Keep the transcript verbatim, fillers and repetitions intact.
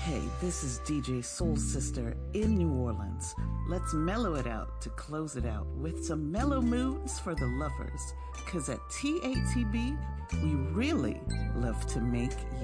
Hey, this is D J Soul Sister in New Orleans. Let's mellow it out to close it out with some mellow moods for the lovers. Cause at T A T B, we really love to make